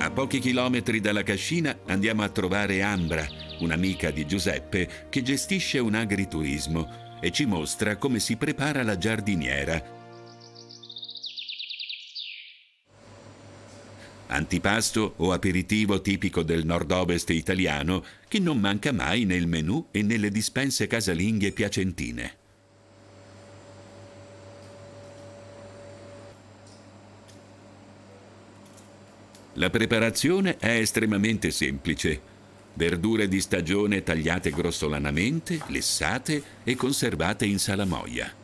A pochi chilometri dalla cascina andiamo a trovare Ambra, un'amica di Giuseppe che gestisce un agriturismo e ci mostra come si prepara la giardiniera. Antipasto o aperitivo tipico del nord-ovest italiano che non manca mai nel menù e nelle dispense casalinghe piacentine. La preparazione è estremamente semplice. Verdure di stagione tagliate grossolanamente, lessate e conservate in salamoia.